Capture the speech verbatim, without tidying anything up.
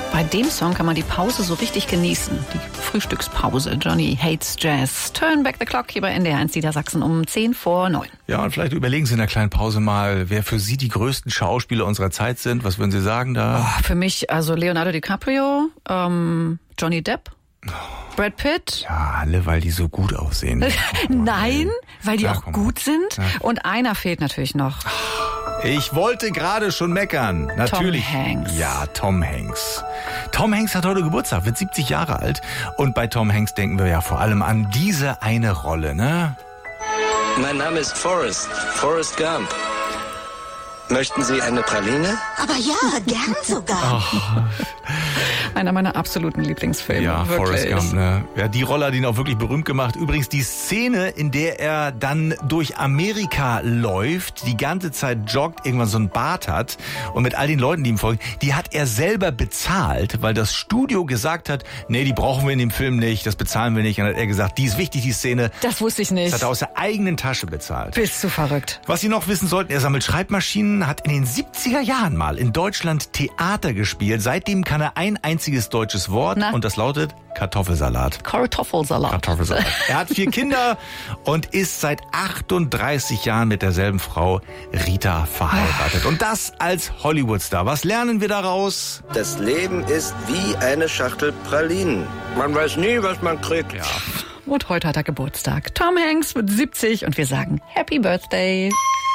Bei dem Song kann man die Pause so richtig genießen. Die Frühstückspause. Johnny Hates Jazz. Turn back the clock hier bei N D R eins Niedersachsen um zehn vor neun. Ja, und vielleicht überlegen Sie in der kleinen Pause mal, wer für Sie die größten Schauspieler unserer Zeit sind. Was würden Sie sagen da? Oh, für mich also Leonardo DiCaprio, ähm, Johnny Depp, Brad Pitt. Ja, alle, weil die so gut aussehen. Nein, weil die Ja, auch komm. gut sind. Ja. Und einer fehlt natürlich noch. Ich wollte gerade schon meckern. Natürlich. Tom Hanks. Ja, Tom Hanks. Tom Hanks hat heute Geburtstag, wird siebzig Jahre alt. Und bei Tom Hanks denken wir ja vor allem an diese eine Rolle, ne? Mein Name ist Forrest, Forrest Gump. Möchten Sie eine Praline? Aber ja, gern sogar. Einer meiner absoluten Lieblingsfilme. Ja, wirklich. Forrest Gump, ne? Ja, die Rolle hat ihn auch wirklich berühmt gemacht. Übrigens die Szene, in der er dann durch Amerika läuft, die ganze Zeit joggt, irgendwann so ein Bart hat und mit all den Leuten, die ihm folgen, die hat er selber bezahlt, weil das Studio gesagt hat, nee, die brauchen wir in dem Film nicht, das bezahlen wir nicht. Und dann hat er gesagt, die ist wichtig, die Szene. Das wusste ich nicht. Das hat er aus der eigenen Tasche bezahlt. Bist du verrückt. Was Sie noch wissen sollten, er sammelt Schreibmaschinen, hat in den siebziger Jahren mal in Deutschland Theater gespielt. Seitdem kann er ein einziges deutsches Wort Na? und das lautet Kartoffelsalat. Kartoffelsalat. Kartoffelsalat. Er hat vier Kinder und ist seit achtunddreißig Jahren mit derselben Frau Rita verheiratet. Und das als Hollywoodstar. Was lernen wir daraus? Das Leben ist wie eine Schachtel Pralinen. Man weiß nie, was man kriegt. Ja. Und heute hat er Geburtstag. Tom Hanks wird siebzig und wir sagen Happy Birthday.